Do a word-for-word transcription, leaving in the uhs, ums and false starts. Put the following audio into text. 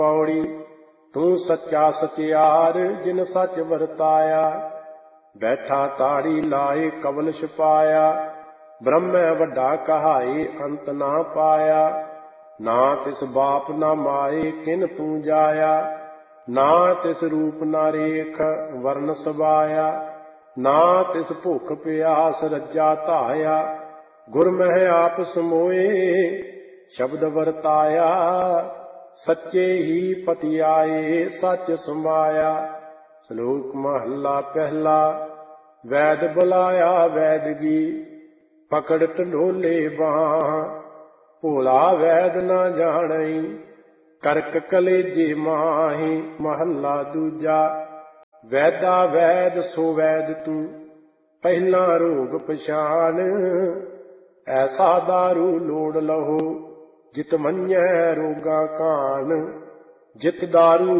ਪੌੜੀ ਤੂੰ ਸੱਚਾ ਸਚਿਆਰ ਜਿਨ ਸੱਚ ਵਰਤਾਇਆ। ਬੈਠਾ ਤਾੜੀ ਲਾਏ ਕਵਲ ਛਪਾਇਆ। ਬ੍ਰਹਮੈ ਵੱਡਾ ਕਹਾਏ ਅੰਤ ਨਾ ਪਾਇਆ। ਨਾ ਤਿਸ ਬਾਪ ਨਾ ਮਾਏ ਕਿਨ ਤੂੰ ਜਾਇਆ। ਨਾ ਤਿਸ ਰੂਪ ਨਾ ਰੇਖ ਵਰਨ ਸਵਾਇਆ। ਨਾ ਤਿਸ ਭੁੱਖ ਪਿਆਸ ਰੱਜਾ ਧਾਇਆ। ਗੁਰ ਮਹਿ ਆਪ ਸਮੋਏ ਸ਼ਬਦ ਵਰਤਾਇਆ। ਸੱਚੇ ਹੀ ਪਤੀ ਆਏ ਸੱਚ ਸਮਾਇਆ। ਸ਼ਲੋਕ ਮਹੱਲਾ ਪਹਿਲਾ। ਵੈਦ ਬੁਲਾਇਆ ਵੈਦਗੀ ਪਕੜ ਢੰਡੋਲੇ ਬਾਹ। ਭੋਲਾ ਵੈਦ ਨਾ ਜਾਣਈ ਕਰਕ ਕਲੇਜੇ ਮਾਹੀ। ਮਹੱਲਾ ਦੂਜਾ। ਵੈਦਾ ਵੈਦ ਸੋ ਵੈਦ ਤੂੰ ਪਹਿਲਾ ਰੋਗ ਪਛਾਣ। ਐਸਾ ਦਾਰੂ ਲੋੜ ਲਹੋ ਜਿਤ ਮੰਨੈ ਰੋਗਾ ਕਾਣ। ਜਿਤ ਦਾਰੂ